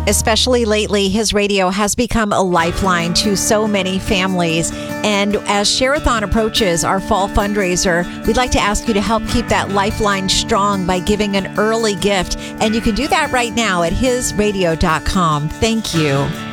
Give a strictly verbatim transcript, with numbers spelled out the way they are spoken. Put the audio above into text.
Especially lately, his radio has become a lifeline to so many families. And as Share-a-thon approaches our fall fundraiser, we'd like to ask you to help keep that lifeline strong by giving an early gift. And you can do that right now at his radio dot com. Thank you.